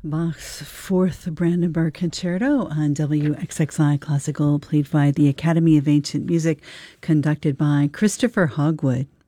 Bach's Fourth Brandenburg Concerto on WXXI Classical, played by the Academy of Ancient Music, conducted by Christopher Hogwood.